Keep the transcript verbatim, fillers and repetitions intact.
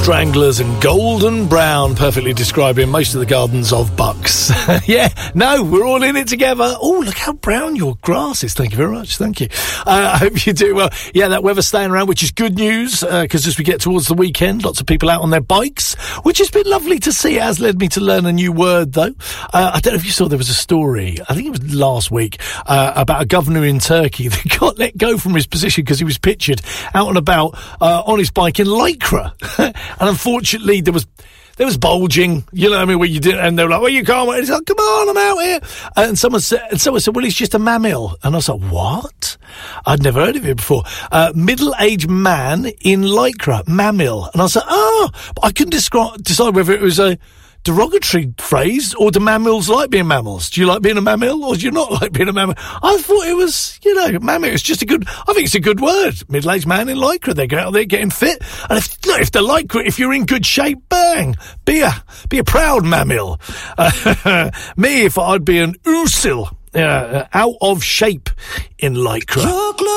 Stranglers and Golden Brown, perfectly describing most of the gardens of Bucks. Yeah, no, we're all in it together. Oh, look how brown your grass is. Thank you very much. Thank you. Uh, I hope you do well. Yeah, that weather's staying around, which is good news, because uh, as we get towards the weekend, lots of people out on their bikes, which has been lovely to see. It has led me to learn a new word, though. Uh, I don't know if you saw, there was a story, I think it was last week, uh, about a governor in Turkey that got let go from his position because he was pictured out and about uh, on his bike in Lycra. And unfortunately, there was there was bulging, you know what I mean, where you did, and they were like, well, you can't, and he's like, come on, I'm out here. And someone said, and someone said, well, he's just a mammal. And I was like, what? I'd never heard of it before. Uh, middle-aged man in Lycra, mammal. And I was like, oh, but I couldn't descri- decide whether it was a derogatory phrase, or do mammals like being mammals? Do you like being a mammal, or do you not like being a mammal? I thought it was, you know, mammal. It's just a good, I think it's a good word. Middle-aged man in Lycra. They go out there getting fit. And if, look, if the Lycra, if you're in good shape, bang, be a, be a proud mammal. Uh, me, if I'd be an oosil, uh, out of shape in Lycra.